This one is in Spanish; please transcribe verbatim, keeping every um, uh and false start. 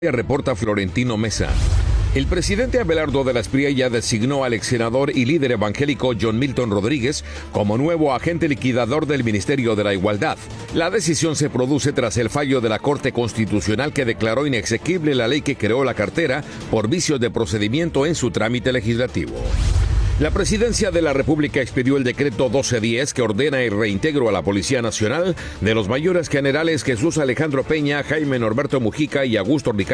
Reporta Florentino Mesa. El presidente Abelardo de la Espriella ya designó al ex senador y líder evangélico John Milton Rodríguez como nuevo agente liquidador del Ministerio de la Igualdad. La decisión se produce tras el fallo de la Corte Constitucional que declaró inexequible la ley que creó la cartera por vicios de procedimiento en su trámite legislativo. La Presidencia de la República expidió el decreto doce diez que ordena el reintegro a la Policía Nacional de los mayores generales Jesús Alejandro Peña, Jaime Norberto Mujica y Augusto Ricardo